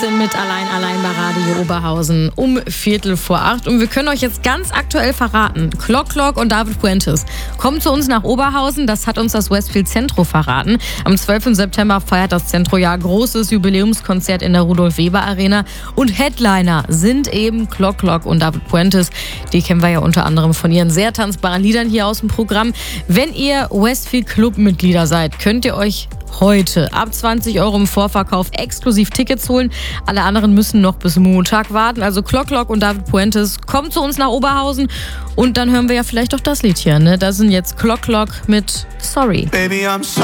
Mit allein bei Radio Oberhausen um 7:45. Und wir können euch jetzt ganz aktuell verraten, Clock und David Puentes kommen zu uns nach Oberhausen. Das hat uns das Westfield Centro verraten. Am 12. September feiert das Centro ja großes Jubiläumskonzert in der Rudolf-Weber-Arena. Und Headliner sind eben Clock und David Puentes. Die kennen wir ja unter anderem von ihren sehr tanzbaren Liedern hier aus dem Programm. Wenn ihr Westfield Club-Mitglieder seid, könnt ihr euch heute ab 20 € im Vorverkauf exklusiv Tickets holen. Alle anderen müssen noch bis Montag warten. Also Clock und David Puentes kommen zu uns nach Oberhausen und dann hören wir ja vielleicht auch das Lied hier. Ne? Das sind jetzt Clock mit Sorry. Baby, I'm